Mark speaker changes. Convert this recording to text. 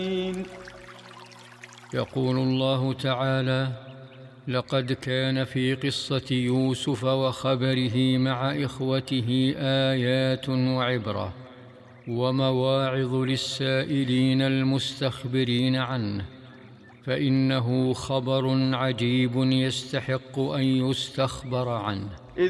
Speaker 1: يقول الله تعالى: لقد كان في قصة يوسف وخبره مع إخوته آيات وعبرة ومواعظ للسائلين المستخبرين عنه، فإنه خبر عجيب يستحق أن يستخبر عنه.